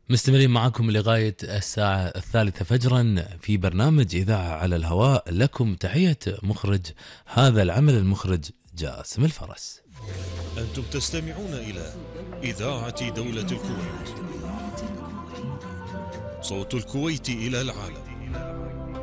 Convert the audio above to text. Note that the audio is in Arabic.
مستمرين معكم لغاية الساعة 3 فجرا في برنامج إذاعة على الهواء. لكم تحية مخرج هذا العمل المخرج جاسم الفرس. أنتم تستمعون إلى إذاعة دولة الكويت، صوت الكويت إلى العالم.